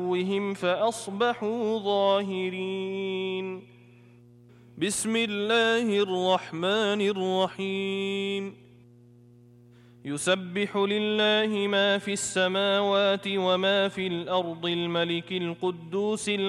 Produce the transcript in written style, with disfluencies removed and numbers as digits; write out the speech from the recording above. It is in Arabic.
عدوهم فأصبحوا ظاهرين. بسم الله الرحمن الرحيم. يسبح لله ما في السماوات وما في الأرض الملك القدوس